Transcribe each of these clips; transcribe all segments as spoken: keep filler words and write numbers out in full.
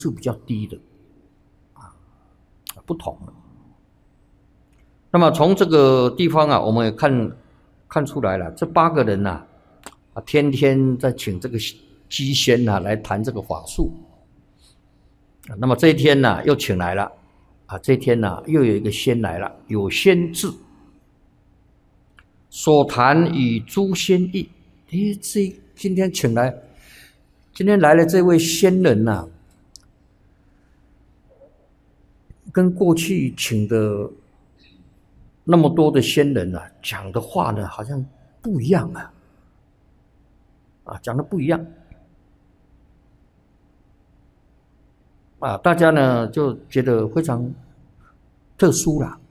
是比较低的，啊，不同了。那么从这个地方啊，我们也看看出来了，这八个人呐、啊，啊，天天在请这个机仙呐、啊、来谈这个法术。啊，那么这一天呢、啊，又请来了，啊，这一天呢、啊、又有一个仙来了，有仙智，所谈与诸仙异。诶，这今天请来，今天来了这位仙人呐、啊，跟过去请的那么多的仙人啊，讲的话呢，好像不一样啊，啊，讲的不一样，啊，大家呢就觉得非常特殊啦。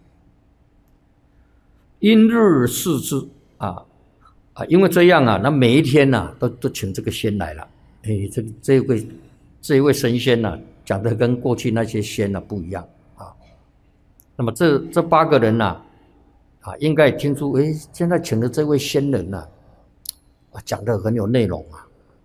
因日视之啊啊，因为这样啊，那每一天呐、啊，都都请这个仙来了。哎，这这位这一位神仙呐、啊，讲的跟过去那些仙呐、啊、不一样啊。那么这这八个人呐、啊。啊，应该听出，哎，现在请的这位仙人呐、啊，讲的很有内容啊，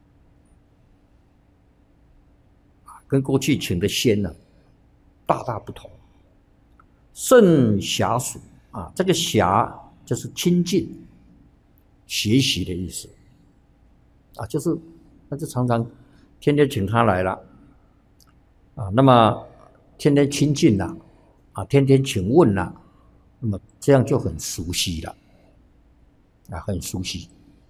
跟过去请的仙呢、啊，大大不同。甚暇属啊，这个暇就是亲近、学习的意思啊，就是那就常常天天请他来了啊，那么天天亲近了啊，天天请问了。那么这样就很熟悉了，啊，很熟悉，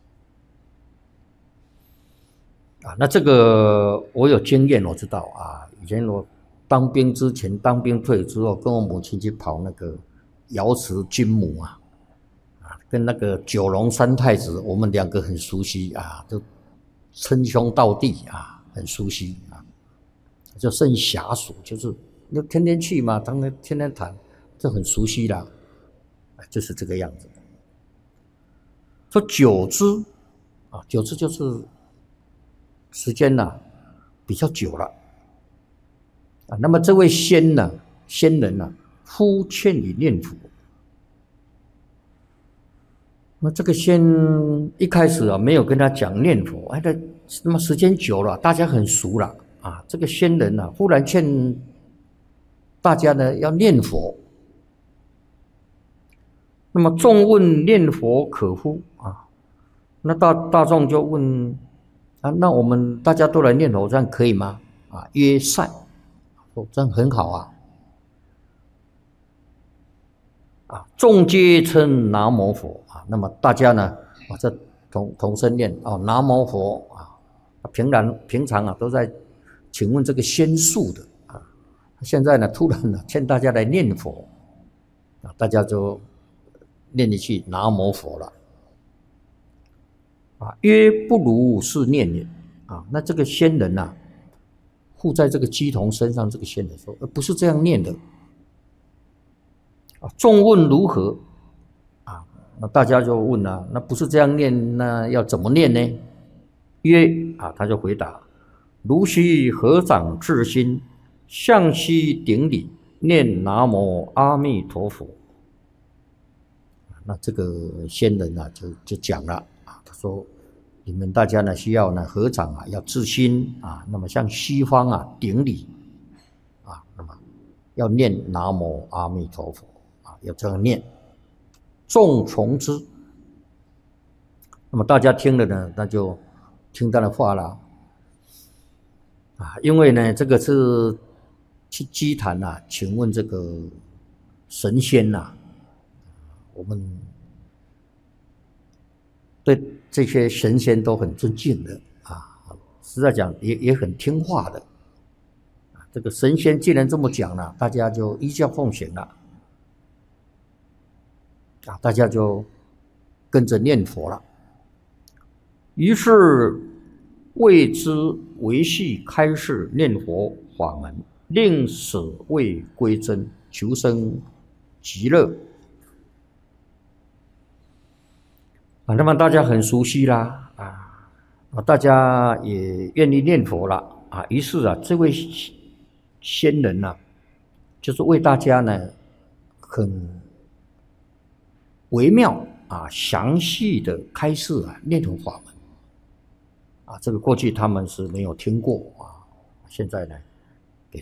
啊，那这个我有经验，我知道啊，以前我当兵之前，当兵退之后，跟我母亲去跑那个瑶池金母啊，啊，跟那个九龙三太子，我们两个很熟悉啊，都称兄道弟啊，很熟悉啊，就甚遐属，就是那天天去嘛，当然天天谈，就很熟悉了。就是这个样子。说久之啊，久之就是时间呢、啊、比较久了啊。那么这位仙呢、啊，仙人呢、啊，呼劝以念佛。那这个仙一开始啊，没有跟他讲念佛，哎，那么时间久了，大家很熟了啊。这个仙人呢、啊，忽然劝大家呢要念佛。那么众问念佛可乎啊？那大大众就问啊，那我们大家都来念佛，这样可以吗？啊，曰善，哦，这样很好啊。啊，众皆称南无佛啊。那么大家呢，啊，这同同声念啊，南无佛啊。平常平常啊都在请问这个仙术的啊，现在呢突然呢劝大家来念佛啊，大家就念一句南无佛了啊，曰不如是念也啊。那这个仙人呐、啊，附在这个鸡童身上，这个仙人说，不是这样念的啊。众问如何啊？那大家就问了、啊，那不是这样念，那要怎么念呢？曰啊，他就回答：如须合掌至心，向西顶礼，念南无阿弥陀佛。那这个仙人啊，就就讲了啊，他说：你们大家呢，需要呢合掌啊，要至心啊，那么向西方啊顶礼啊，那么要念南无阿弥陀佛啊，要这样念。众从之，那么大家听了呢，那就听他的话了啊，因为呢，这个是去祭坛啊，请问这个神仙呐、啊。我们对这些神仙都很尊敬的啊，实在讲也也很听话的。这个神仙既然这么讲了，大家就依教奉行了啊，大家就跟着念佛了。于是为之维系开示念佛法门，令使未归真，求生极乐。啊，那么大家很熟悉啦，啊，啊，大家也愿意念佛了啊。于是啊，这位仙人呐、啊，就是为大家呢很微妙啊、详细的开示啊念佛法门啊。这个过去他们是没有听过啊，现在呢